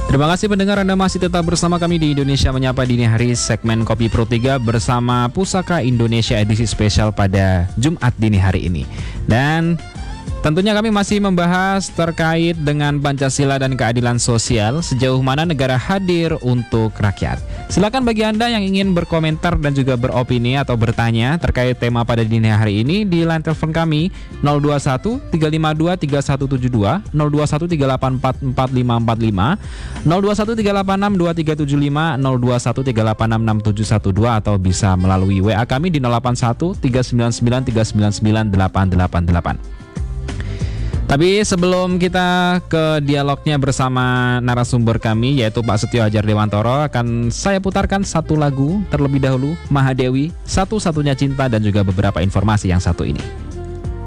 Terima kasih pendengar, Anda masih tetap bersama kami di Indonesia Menyapa Dini Hari, segmen Kopi Pro 3 bersama Pusaka Indonesia edisi spesial pada Jumat dini hari ini. Dan tentunya kami masih membahas terkait dengan Pancasila dan keadilan sosial, sejauh mana negara hadir untuk rakyat. Silakan bagi Anda yang ingin berkomentar dan juga beropini atau bertanya terkait tema pada dini hari ini di line telepon kami 021 352 3172, 021 384 4545, 021 386 2375, 021 386 6712, atau bisa melalui WA kami di 081 399 399 888. Tapi sebelum kita ke dialognya bersama narasumber kami, yaitu Pak Setio Adjar Dewantoro, akan saya putarkan satu lagu terlebih dahulu, Mahadewi, Satu-Satunya Cinta, dan juga beberapa informasi yang satu ini.